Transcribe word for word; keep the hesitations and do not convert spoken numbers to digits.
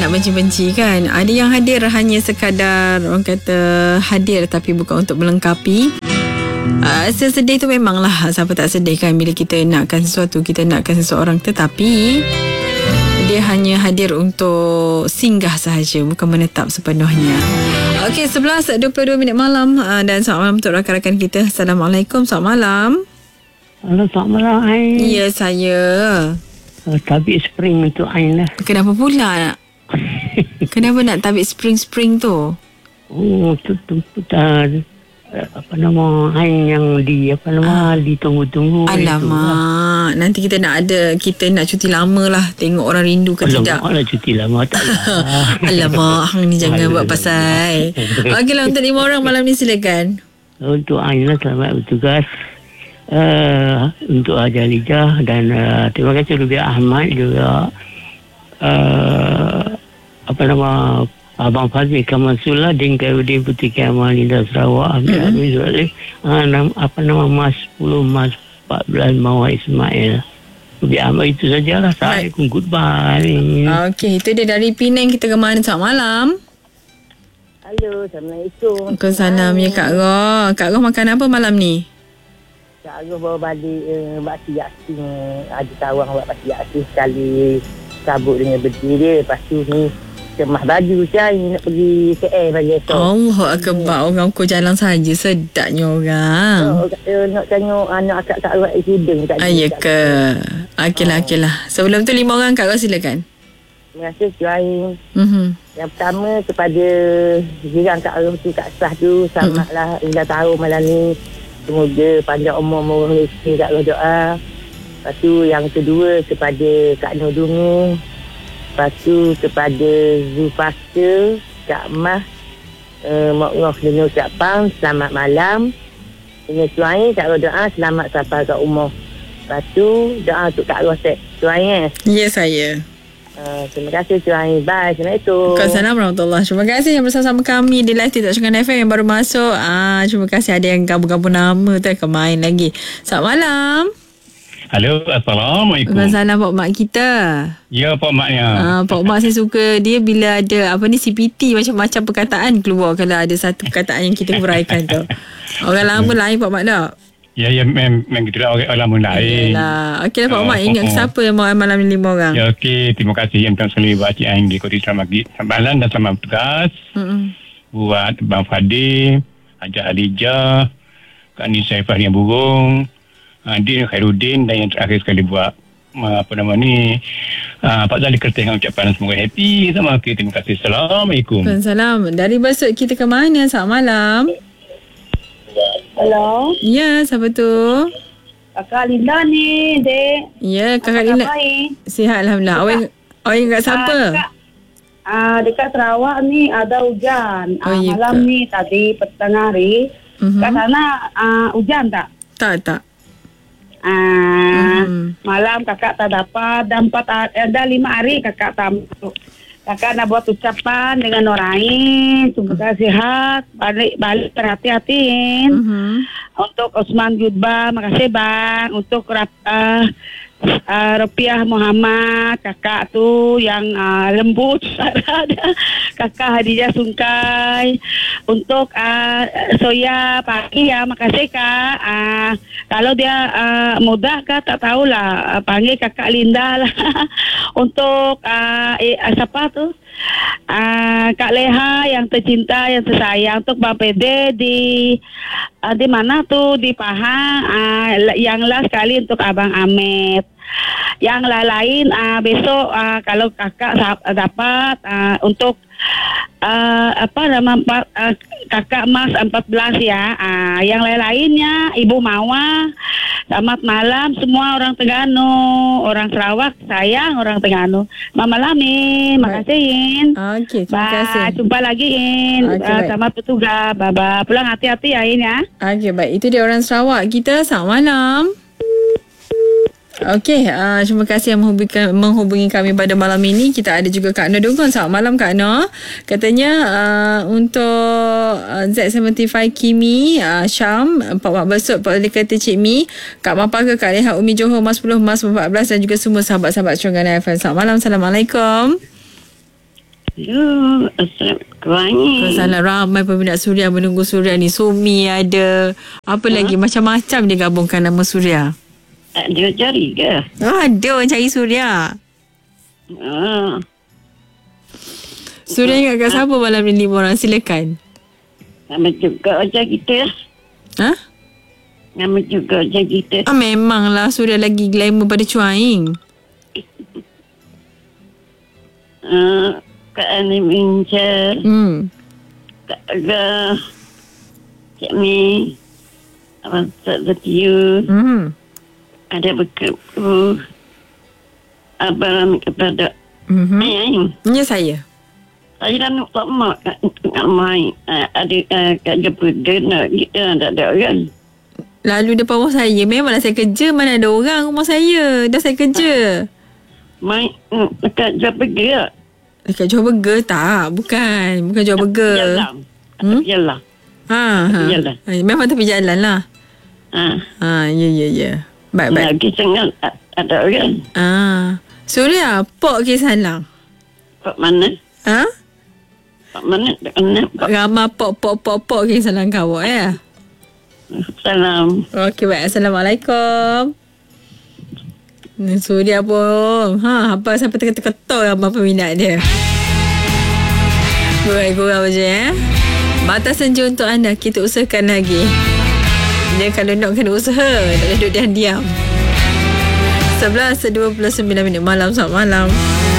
nak benci-benci kan. Ada yang hadir hanya sekadar orang kata hadir tapi bukan untuk melengkapi. Uh, sesedih tu memanglah, siapa tak sedih kan bila kita nakkan sesuatu, kita nakkan seseorang, tetapi dia hanya hadir untuk singgah sahaja, bukan menetap sepenuhnya. Okey, sebelas dua puluh dua minit malam uh, dan selamat malam untuk rakan-rakan kita. Assalamualaikum, selamat malam. Halo, selamat malam Ain. Ya, saya. Uh, tabik spring untuk Ain lah. Kenapa pula nak? Kenapa nak tabik spring-spring tu? Oh, tu tempat uh, apa nama Ain yang di apa nama ah. ditunggu-tunggu. Alamak, nanti kita nak ada kita nak cuti lama lah, tengok orang rindu ke Alamak, tidak. Alamak, cuti lama tak lah. Alamak, hang ni jangan Alamak. buat pasal. Okeylah, untuk lima orang malam ni silakan. Untuk Ain lah, selamat bertugas. Uh, untuk Haji Alijah dan uh, terima kasih Rubiah Ahmad juga, uh, apa nama Abang Fazil Kamansullah, Din Kairudin Puteri Kiamal Linda Sarawak, Abdul Aziz Zalif, apa nama Mas sepuluh, Mas empat belas, Mawar Ismail. Rubiah Ahmad, itu sajalah. Assalamualaikum, goodbye. Okey, itu dia dari Penang. Kita ke mana? Selamat malam. Halo, Assalamualaikum. Waalaikumsalam ya Kak Roh. Kak Roh makan apa malam ni? Kak Agus bawa balik uh, bakti Yasin. Ada tawang buat bakti Yasin sekali sabut dengan berdiri dia. Lepas tu ni kemah baju saya nak pergi K L bagi esok. Allah akbar, orang ukur jalan saja, sedapnya orang. Oh, uh, nak tengok anak akak Kak Rat hidung tak. Ah, ya ke? Okeylah, okeylah. Sebelum tu lima orang Kak Roh silakan. Terima kasih Tuan. Mhm. Yang pertama kepada jiran Kak Rat tu, Kak Sah tu, selamatlah indah tahun malam ni. Semoga panjang umur, murah rezeki, Kak Roh doa. Lepas tu yang kedua kepada Kak Nur Dungu. Lepas tu kepada Zulfasta, Kak Mah, uh, Mak Ngoh dengan ucapan selamat malam. Dengan Tuan, Kak Roh doa selamat sampai ke umur. Lepas tu doa untuk Kak Roh set. Tuan eh? Ya, saya. Uh, terima kasih Tuan. Bye. Assalamualaikum. Waalaikumsalam warahmatullahi. Terima kasih yang bersama kami di live TikTok Shungan F M yang baru masuk. Ah, terima kasih ada yang gabung-gabung nama tu ke main lagi. Selamat malam. Halo, Assalamualaikum. Waalaikumsalam Pak Mak kita. Ya, Pak Maknya. Ah, Pak Mak saya suka dia bila ada apa ni C P T, macam-macam perkataan keluar kalau ada satu perkataan yang kita huraikan tu. Orang lama lain Pak Mak tak? Ya, ya, memang mem, gitulah orang lama lain. Yalah. Okey lah Pak Mak, Oh, ingat oh, oh. siapa yang mau malam ni lima orang? Ya, okey. Terima kasih yang tuan sekali buat Cik Ain di Kota Selamat Maghrib. Selamat malam dan selamat bertugas. Mm-mm. Buat Bang Fadil, Haji Alijah, Kak Nisa Fahrian Burung, Din Khairuddin, dan yang terakhir sekali buat apa nama ni, uh, Pak Zali Kertih dengan ucapan semoga happy sama. Okey, terima kasih. Assalamualaikum. Waalaikumsalam. Dari Besut kita ke mana? Selamat malam. Halo. Ya, siapa tu? Kakak Linda ni, Dek. Ya, Kakak Linda. Sihat Alhamdulillah. Awak awak ingat siapa? Ah, dekat, ah, dekat Sarawak ni ada hujan. Oh, ah, ya malam ke? ni tadi petang hari. Mhm. Kat sana ah, hujan tak? Tak, tak. Ah, Mhm. Malam kakak tak dapat. Dah empat hari, eh, dah lima hari kakak tak masuk. Kakak nak buat ucapan dengan orang lain. Semoga sihat. Balik-balik terhati-hatiin. Mhm. Untuk Osman Judba, makasih bang. Untuk uh, uh, Rupiah Muhammad, kakak tu yang uh, lembut. Kakak Hadijah Sungkai. Untuk uh, Soya Pagi ya, makasih kak. Uh, kalau dia uh, muda kak tak tahulah. Uh, panggil kakak Linda lah. Untuk uh, eh, siapa tu? Uh, Kak Leha yang tercinta, yang tersayang. Untuk Bang Pede di uh, di mana tu di Pahang. Uh, yang last kali untuk Abang Ahmed. Yang lain uh, besok uh, kalau kakak dapat uh, untuk uh, apa nama uh, kakak Mas empat belas ya. Uh, yang lain-lainnya Ibu Mawa. Selamat malam semua orang Terengganu, orang Sarawak sayang orang Terengganu. Mama Lamin, makasih In. Okey, terima Bye. kasih. Jumpa lagi In. Okey, uh, baik. selamat bertugas. Bye bye. Pulang hati-hati ya In ya. Okey, baik. Itu dia orang Sarawak kita. Selamat malam. Okey, uh, terima kasih yang menghubungi, menghubungi kami pada malam ini. Kita ada juga Kak Nur Dungun. Selamat malam Kak Nur. Katanya uh, untuk uh, Z tujuh puluh lima Kimi, uh, Syam, Pak Mak Besut, Pak Wali Kata Cik Mi, Kak Mapaka, Kak Leha, Umi Johor, Mas sepuluh, Mas empat belas dan juga semua sahabat-sahabat Shungan F M. Selamat malam. Assalamualaikum. Yo, Assalamualaikum. Salah, ramai peminat Suria menunggu Suria ni. Sumi ada. Apa ha? lagi? Macam-macam dia gabungkan nama Suria. Dia cari ke? Ada orang cari Suria. Ah. Suria ingat kat siapa malam ni lima orang? Silakan. Nama juga macam kita. Ha? Nama juga macam kita. Ah, memanglah Suria lagi glamour pada Cuaing. Uh, Kak Ani Mincar. Hmm. Kak Aga. Cik Mi. Abang Tak Zatiu. Hmm. Ada berkepu. Abang kepada Mm-hmm. ayah. Ya, saya. Saya dah nak tak mak kat kat mai. Ada kat jumpa dia nak kita tak ada orang. Lalu depan rumah saya. Memanglah saya kerja. Mana ada orang rumah saya. Dah saya kerja. Mai dekat jumpa dia. Dekat jual burger tak? Bukan. Bukan jual burger. Jalan. Hmm? Jalan. Ha, ha. Jalan. Memang tepi jalan lah. Ha. Ha, ya, ya, ya. Baik, baik. Lagi sangat ada orang. Ah, Suria, pok ke Salang? Pak mana? Ha? Pak mana? Tak kenal. Pak. Ramai pok, pok, pok, pok ke Salang kau ya? Salam. Okey, baik. Assalamualaikum. Ni Suria pun. Ha, apa sampai terketuk-ketuk ramai peminat dia. Kurang-kurang je eh. Batasan je untuk anda. Kita usahakan lagi. Dia kalau nak kena usaha, tak boleh duduk diam-diam. sebelas dua puluh sembilan minit malam. Selamat malam.